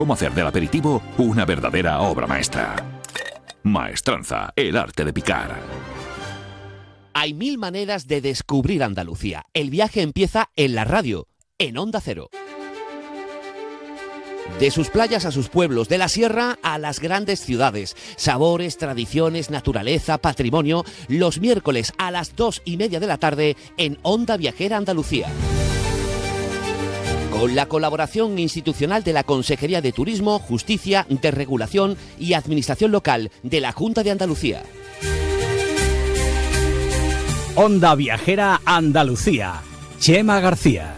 Cómo hacer del aperitivo una verdadera obra maestra. Maestranza, el arte de picar. Hay 1000 maneras de descubrir Andalucía. El viaje empieza en la radio, en Onda Cero. De sus playas a sus pueblos, de la sierra a las grandes ciudades. Sabores, tradiciones, naturaleza, patrimonio. Los miércoles a las 2:30 de la tarde en Onda Viajera Andalucía. Con la colaboración institucional de la Consejería de Turismo, Justicia, Desregulación y Administración Local de la Junta de Andalucía. Onda Viajera Andalucía. Chema García.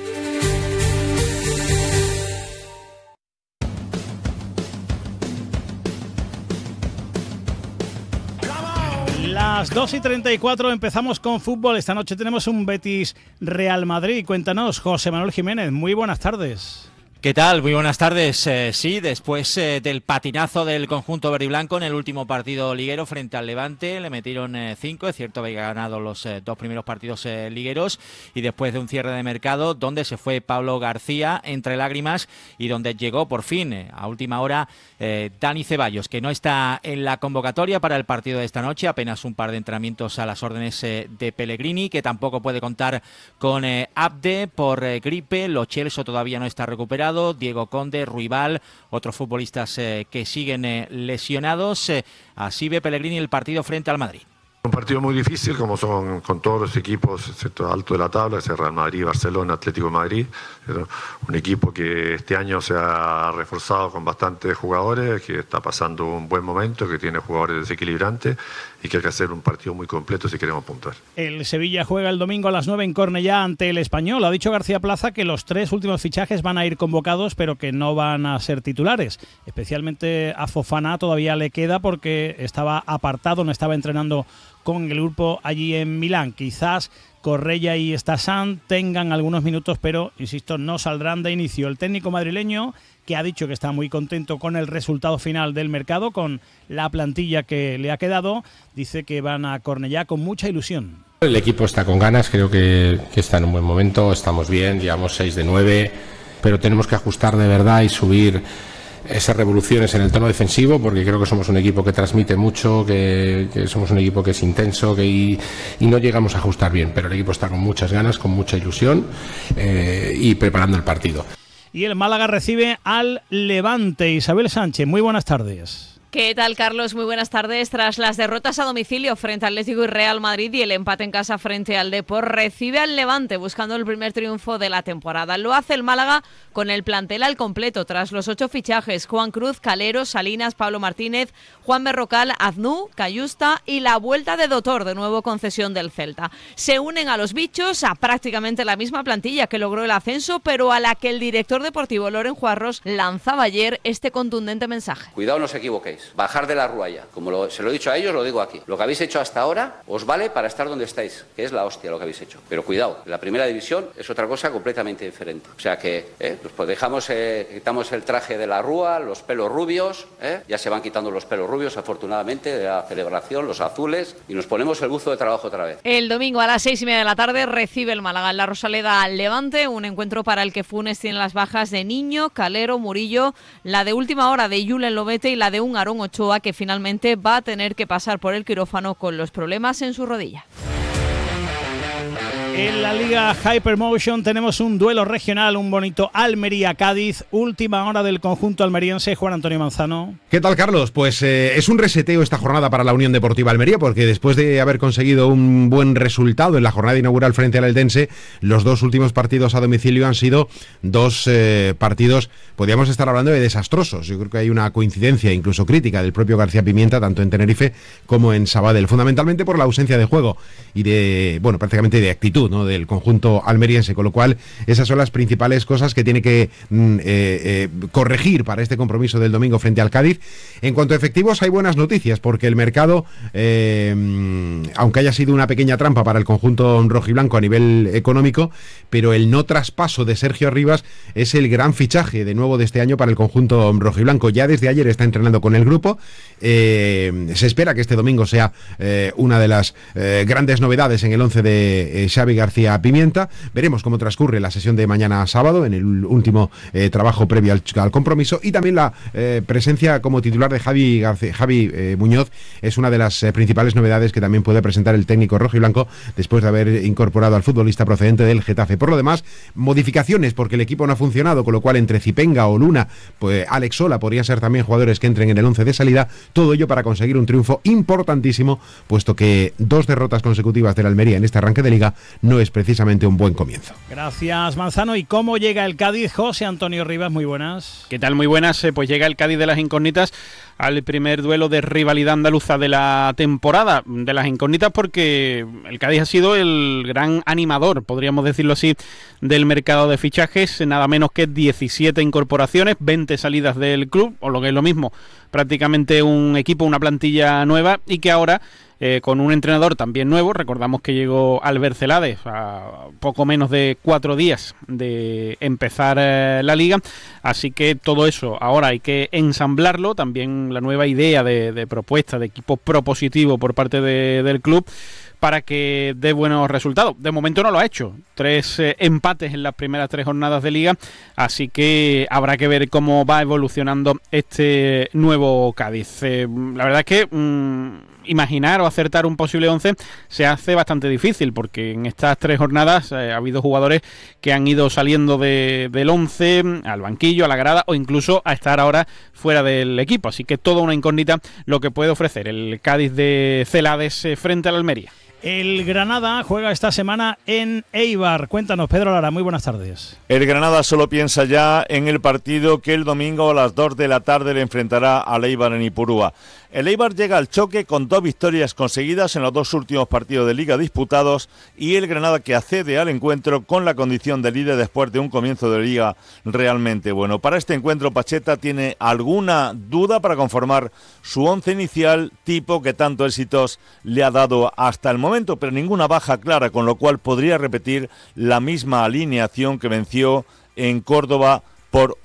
Las 2:34 empezamos con fútbol. Esta noche tenemos un Betis Real Madrid. Cuéntanos, José Manuel Jiménez. Muy buenas tardes. ¿Qué tal? Muy buenas tardes. Sí, después del patinazo del conjunto verde y blanco en el último partido liguero frente al Levante, le metieron 5, es cierto, había ganado los 2 primeros partidos ligueros, y después de un cierre de mercado donde se fue Pablo García entre lágrimas y donde llegó por fin a última hora Dani Ceballos, que no está en la convocatoria para el partido de esta noche, apenas un par de entrenamientos a las órdenes de Pellegrini, que tampoco puede contar con Abde por gripe. Lo Celso todavía no está recuperado, Diego Conde, Ruibal, otros futbolistas que siguen lesionados. Así ve Pellegrini el partido frente al Madrid. Un partido muy difícil, como son con todos los equipos, excepto alto de la tabla, es Real Madrid, Barcelona, Atlético de Madrid. Un equipo que este año se ha reforzado con bastantes jugadores, que está pasando un buen momento, que tiene jugadores desequilibrantes y que hay que hacer un partido muy completo si queremos puntuar. El Sevilla juega el domingo a las 9 en Cornellá ante el Español. Ha dicho García Plaza que los 3 últimos fichajes van a ir convocados, pero que no van a ser titulares. Especialmente a Fofana todavía le queda porque estaba apartado, no estaba entrenando con el grupo allí en Milán. Quizás Correia y Stasán tengan algunos minutos, pero, insisto, no saldrán de inicio. El técnico madrileño, que ha dicho que está muy contento con el resultado final del mercado, con la plantilla que le ha quedado, dice que van a Cornellá con mucha ilusión. El equipo está con ganas, creo que está en un buen momento, estamos bien, llevamos 6 de 9, pero tenemos que ajustar de verdad y subir esas revoluciones en el tono defensivo, porque creo que somos un equipo que transmite mucho, que somos un equipo que es intenso, y no llegamos a ajustar bien, pero el equipo está con muchas ganas, con mucha ilusión y preparando el partido. Y el Málaga recibe al Levante. Isabel Sánchez, muy buenas tardes. ¿Qué tal, Carlos? Muy buenas tardes. Tras las derrotas a domicilio frente al Atlético y Real Madrid y el empate en casa frente al Depor, recibe al Levante buscando el primer triunfo de la temporada. Lo hace el Málaga con el plantel al completo tras los 8 fichajes: Juan Cruz, Calero, Salinas, Pablo Martínez, Juan Berrocal, Aznú, Cayusta y la vuelta de Dotor, de nuevo concesión del Celta. Se unen a los bichos a prácticamente la misma plantilla que logró el ascenso, pero a la que el director deportivo Loren Juarros lanzaba ayer este contundente mensaje. Cuidado, no os equivoquéis. Bajar de la rúa ya. Como se lo he dicho a ellos, lo digo aquí. Lo que habéis hecho hasta ahora os vale para estar donde estáis, que es la hostia lo que habéis hecho. Pero cuidado, la primera división es otra cosa completamente diferente. O sea que pues dejamos, quitamos el traje de la rúa, los pelos rubios, ya se van quitando los pelos rubios, afortunadamente, de la celebración, los azules, y nos ponemos el buzo de trabajo otra vez. El domingo a las 6:30 de la tarde recibe el Málaga en la Rosaleda al Levante, un encuentro para el que Funes tiene las bajas de Niño, Calero, Murillo, la de última hora de Julen Lobete y la de un Aarón Ochoa, que finalmente va a tener que pasar por el quirófano con los problemas en su rodilla. En la Liga Hypermotion tenemos un duelo regional, un bonito Almería-Cádiz, última hora del conjunto almeriense. Juan Antonio Manzano. ¿Qué tal, Carlos? Pues es un reseteo esta jornada para la Unión Deportiva Almería, porque después de haber conseguido un buen resultado en la jornada inaugural frente al Eldense, los 2 últimos partidos a domicilio han sido 2 partidos, podríamos estar hablando de desastrosos. Yo creo que hay una coincidencia, incluso crítica, del propio García Pimienta, tanto en Tenerife como en Sabadell, fundamentalmente por la ausencia de juego y de, prácticamente de actitud, ¿no?, del conjunto almeriense, con lo cual esas son las principales cosas que tiene que corregir para este compromiso del domingo frente al Cádiz. En cuanto a efectivos, hay buenas noticias, porque el mercado, aunque haya sido una pequeña trampa para el conjunto rojiblanco a nivel económico, pero el no traspaso de Sergio Arribas es el gran fichaje de nuevo de este año para el conjunto rojiblanco. Ya desde ayer está entrenando con el grupo. Se espera que este domingo sea una de las grandes novedades en el 11 de Xavi Xavi García Pimienta. Veremos cómo transcurre la sesión de mañana sábado, en el último trabajo previo al compromiso, y también la presencia como titular de Javi Muñoz es una de las principales novedades que también puede presentar el técnico rojiblanco después de haber incorporado al futbolista procedente del Getafe. Por lo demás, modificaciones porque el equipo no ha funcionado, con lo cual entre Zipenga o Luna, pues Alex Sola podrían ser también jugadores que entren en el 11 de salida, todo ello para conseguir un triunfo importantísimo, puesto que 2 derrotas consecutivas del Almería en este arranque de liga no es precisamente un buen comienzo. Gracias, Manzano. ¿Y cómo llega el Cádiz? José Antonio Rivas, muy buenas. ¿Qué tal? Muy buenas. Pues llega el Cádiz de las incógnitas al primer duelo de rivalidad andaluza de la temporada. De las incógnitas porque el Cádiz ha sido el gran animador, podríamos decirlo así, del mercado de fichajes. Nada menos que 17 incorporaciones, 20 salidas del club, o lo que es lo mismo, prácticamente un equipo, una plantilla nueva, y que ahora con un entrenador también nuevo. Recordamos que llegó Albert Celades a poco menos de 4 días de empezar la liga, así que todo eso ahora hay que ensamblarlo, también la nueva idea de propuesta de equipo propositivo por parte del club para que dé buenos resultados. De momento no lo ha hecho, 3 empates en las primeras 3 jornadas de liga, así que habrá que ver cómo va evolucionando este nuevo Cádiz. La verdad es que imaginar o acertar un posible 11 se hace bastante difícil, porque en estas 3 jornadas ha habido jugadores que han ido saliendo del 11 al banquillo, a la grada, o incluso a estar ahora fuera del equipo, así que toda una incógnita lo que puede ofrecer el Cádiz de Celades frente al Almería. El Granada juega esta semana en Eibar. Cuéntanos, Pedro Lara, muy buenas tardes. El Granada solo piensa ya en el partido que el domingo a las 2 de la tarde le enfrentará al Eibar en Ipurúa. El Eibar llega al choque con 2 victorias conseguidas en los 2 últimos partidos de Liga disputados, y el Granada que accede al encuentro con la condición de líder después de un comienzo de Liga realmente bueno. Para este encuentro Pacheta tiene alguna duda para conformar su 11 inicial, tipo que tanto éxitos le ha dado hasta el momento, pero ninguna baja clara, con lo cual podría repetir la misma alineación que venció en Córdoba por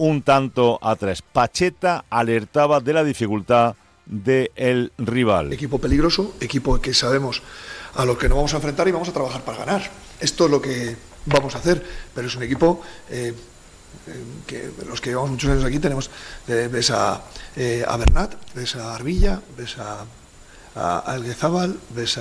1-3. Pacheta alertaba de la dificultad del rival. Equipo peligroso, equipo que sabemos a lo que nos vamos a enfrentar y vamos a trabajar para ganar. Esto es lo que vamos a hacer, pero es un equipo que los que llevamos muchos años aquí tenemos, ves a Bernat, ves a Arbilla, ves a Elguezábal, ves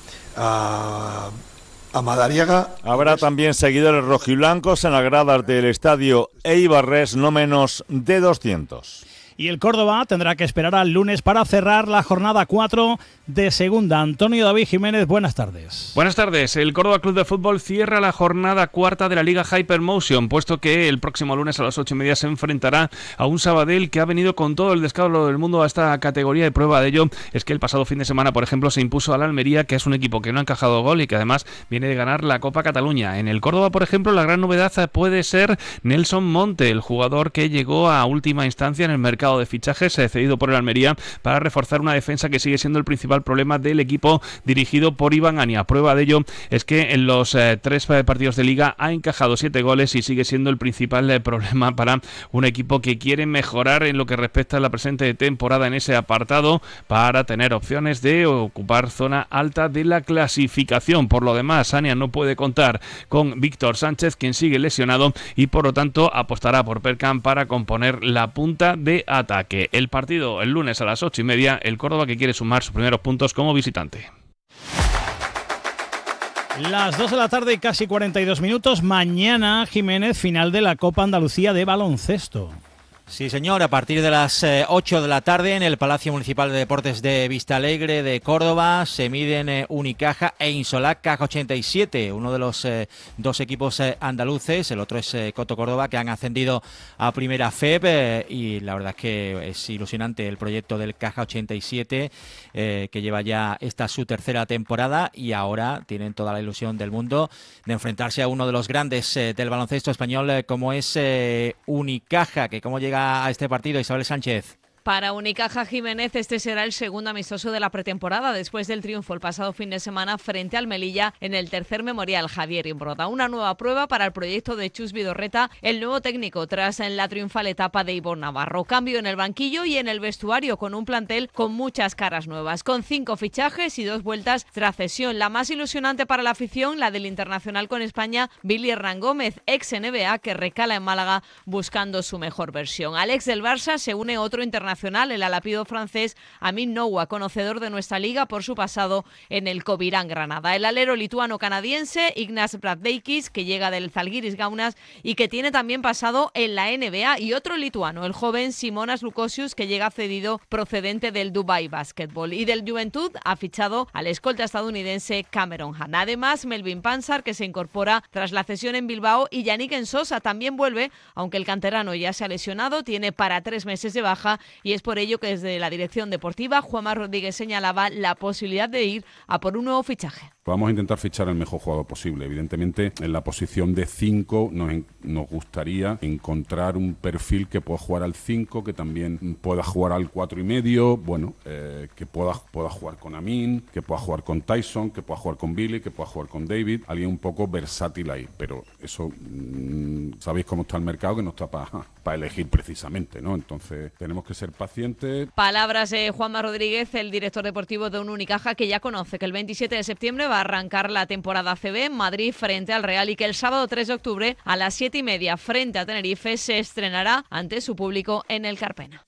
a Madariaga. Habrá también seguidores rojiblancos en las gradas del estadio Eibarres, no menos de 200. Y el Córdoba tendrá que esperar al lunes para cerrar la jornada 4 de segunda. Antonio David Jiménez, buenas tardes. Buenas tardes. El Córdoba Club de Fútbol cierra la jornada 4 de la Liga Hypermotion, puesto que el próximo lunes a las 8:30 se enfrentará a un Sabadell que ha venido con todo el descalabro del mundo a esta categoría. Y prueba de ello es que el pasado fin de semana, por ejemplo, se impuso al Almería, que es un equipo que no ha encajado gol y que además viene de ganar la Copa Cataluña. En el Córdoba, por ejemplo, la gran novedad puede ser Nelson Monte, el jugador que llegó a última instancia en el mercado de fichajes, cedido por el Almería para reforzar una defensa que sigue siendo el principal problema del equipo dirigido por Iván Ania. Prueba de ello es que en los 3 partidos de liga ha encajado 7 goles y sigue siendo el principal problema para un equipo que quiere mejorar en lo que respecta a la presente temporada en ese apartado para tener opciones de ocupar zona alta de la clasificación. Por lo demás, Ania no puede contar con Víctor Sánchez, quien sigue lesionado, y por lo tanto apostará por Perkan para componer la punta de ataque. El partido el lunes a las 8:30, el Córdoba que quiere sumar sus primeros puntos como visitante. Las 2 de la tarde y casi 42 minutos. Mañana, Jiménez, final de la Copa Andalucía de baloncesto. Sí, señor, a partir de las 8 de la tarde en el Palacio Municipal de Deportes de Vistalegre de Córdoba se miden Unicaja e Insolac Caja 87, uno de los 2 equipos andaluces, el otro es Coto Córdoba, que han ascendido a Primera FEB, y la verdad es que es ilusionante el proyecto del Caja 87, que lleva ya esta su tercera temporada, y ahora tienen toda la ilusión del mundo de enfrentarse a uno de los grandes del baloncesto español, como es Unicaja, que como llega a este partido, Isabel Sánchez. Para Unicaja Jiménez, este será el segundo amistoso de la pretemporada después del triunfo el pasado fin de semana frente al Melilla en el tercer memorial Javier Imbroda. Una nueva prueba para el proyecto de Chus Vidorreta, el nuevo técnico tras la triunfal etapa de Ivonne Navarro. Cambio en el banquillo y en el vestuario con un plantel con muchas caras nuevas, con 5 fichajes y 2 vueltas tras cesión. La más ilusionante para la afición, la del internacional con España, Billy Hernán Gómez, ex NBA, que recala en Málaga buscando su mejor versión. Al ex del Barça se une otro internacional, el alapido francés Amin Noua, conocedor de nuestra liga por su pasado en el Covirán Granada. El alero lituano-canadiense Ignas Brazdeikis, que llega del Zalgiris Kaunas y que tiene también pasado en la NBA, y otro lituano, el joven Simonas Lukosius, que llega cedido procedente del Dubai Basketball. Y del Juventud ha fichado al escolta estadounidense Cameron Hahn. Además, Melvin Pansar, que se incorpora tras la cesión en Bilbao, y Yannick Ensosa también vuelve, aunque el canterano ya se ha lesionado, tiene para 3 meses de baja, y es por ello que desde la dirección deportiva Juanma Rodríguez señalaba la posibilidad de ir a por un nuevo fichaje. Vamos a intentar fichar el mejor jugador posible. Evidentemente, en la posición de 5 nos gustaría encontrar un perfil que pueda jugar al 5, que también pueda jugar al 4,5, bueno, que pueda jugar con Amin, que pueda jugar con Tyson, que pueda jugar con Billy, que pueda jugar con David, alguien un poco versátil ahí, pero eso sabéis cómo está el mercado, que no está para elegir precisamente, ¿no? Entonces tenemos que ser pacientes. Palabras de Juanma Rodríguez, el director deportivo de Unicaja, que ya conoce que el 27 de septiembre va a arrancar la temporada ACB en Madrid frente al Real, y que el sábado 3 de octubre a las 7:30 frente a Tenerife se estrenará ante su público en el Carpena.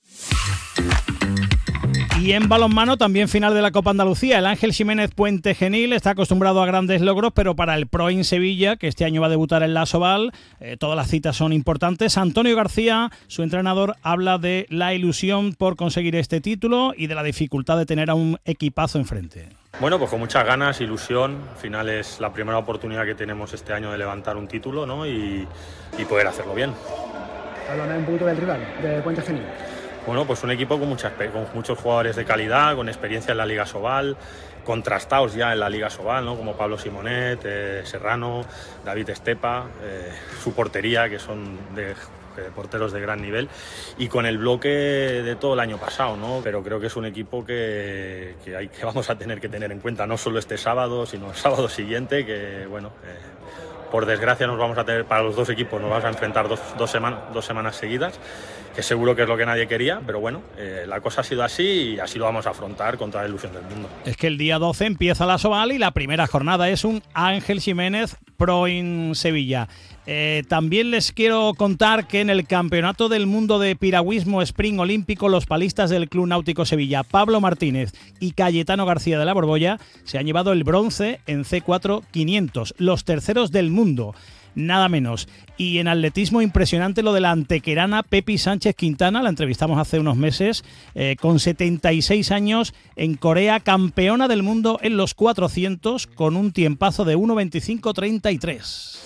Y en balonmano también final de la Copa Andalucía. El Ángel Ximénez Puente Genil está acostumbrado a grandes logros, pero para el Proin Sevilla, que este año va a debutar en la Asobal, todas las citas son importantes. Antonio García, su entrenador, habla de la ilusión por conseguir este título y de la dificultad de tener a un equipazo enfrente. Bueno, pues con muchas ganas, ilusión. Al final es la primera oportunidad que tenemos este año de levantar un título, ¿no? y poder hacerlo bien. Háblame un poquito del rival, de Puente Genil. Bueno, pues un equipo con muchos jugadores de calidad, con experiencia en la Liga Asobal, contrastados ya en la Liga Asobal, ¿no? Como Pablo Simonet, Serrano, David Estepa, su portería, que son de porteros de gran nivel, y con el bloque de todo el año pasado, ¿no? Pero creo que es un equipo que vamos a tener que tener en cuenta, no solo este sábado, sino el sábado siguiente, que bueno, por desgracia nos vamos a tener, para los dos equipos nos vamos a enfrentar dos semanas seguidas, que seguro que es lo que nadie quería, pero bueno, la cosa ha sido así y así lo vamos a afrontar con toda la ilusión del mundo. Es que el día 12 empieza la Asobal y la primera jornada es un Ángel Ximénez Proin Sevilla. También les quiero contar que en el Campeonato del Mundo de Piragüismo Sprint Olímpico, los palistas del Club Náutico Sevilla, Pablo Martínez y Cayetano García de la Borbolla, se han llevado el bronce en C4 500, los terceros del mundo. Nada menos. Y en atletismo, impresionante lo de la antequerana Pepi Sánchez Quintana, la entrevistamos hace unos meses, con 76 años en Corea, campeona del mundo en los 400 con un tiempazo de 1:25:33.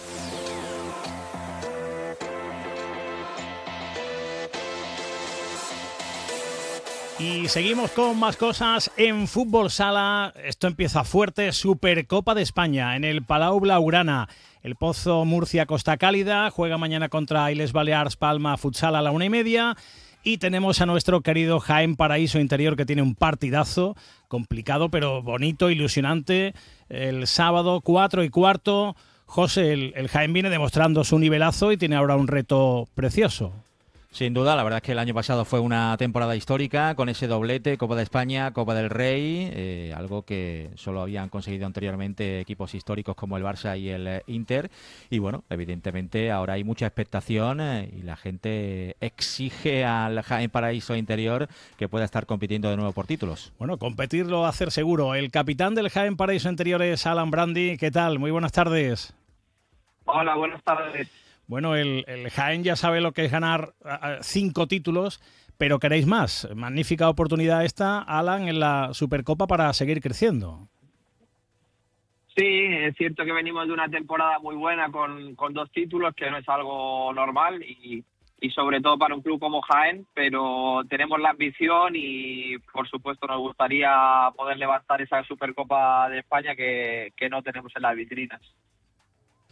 Y seguimos con más cosas en Fútbol Sala. Esto empieza fuerte, Supercopa de España en el Palau Blaugrana. El Pozo Murcia Costa Cálida juega mañana contra Illes Balears Palma Futsal a la 1:30. Y tenemos a nuestro querido Jaén Paraíso Interior, que tiene un partidazo complicado pero bonito, ilusionante. El sábado 4:15. José, el Jaén viene demostrando su nivelazo y tiene ahora un reto precioso. Sin duda, la verdad es que el año pasado fue una temporada histórica con ese doblete, Copa de España, Copa del Rey, algo que solo habían conseguido anteriormente equipos históricos como el Barça y el Inter. Y bueno, evidentemente ahora hay mucha expectación y la gente exige al Jaén Paraíso Interior que pueda estar compitiendo de nuevo por títulos. Bueno, competir lo va a hacer seguro. El capitán del Jaén Paraíso Interior es Alan Brandi. ¿Qué tal? Muy buenas tardes. Hola, buenas tardes. Bueno, el Jaén ya sabe lo que es ganar 5 títulos, pero queréis más. Magnífica oportunidad esta, Alan, en la Supercopa para seguir creciendo. Sí, es cierto que venimos de una temporada muy buena con 2 títulos, que no es algo normal y sobre todo para un club como Jaén, pero tenemos la ambición y por supuesto nos gustaría poder levantar esa Supercopa de España que no tenemos en las vitrinas.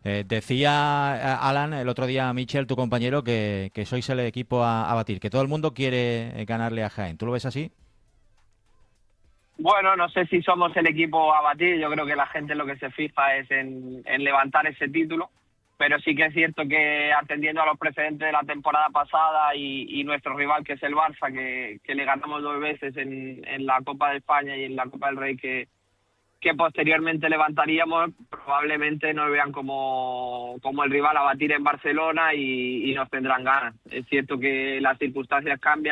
Decía Alan el otro día a Michel, tu compañero, que sois el equipo a batir, que todo el mundo quiere ganarle a Jaén. ¿Tú lo ves así? Bueno, no sé si somos el equipo a batir. Yo creo que la gente lo que se fija es en levantar ese título. Pero sí que es cierto que, atendiendo a los precedentes de la temporada pasada y nuestro rival, que es el Barça, que le ganamos 2 veces en la Copa de España y en la Copa del Rey, que posteriormente levantaríamos, probablemente nos vean como el rival a batir en Barcelona y nos tendrán ganas. Es cierto que las circunstancias cambian.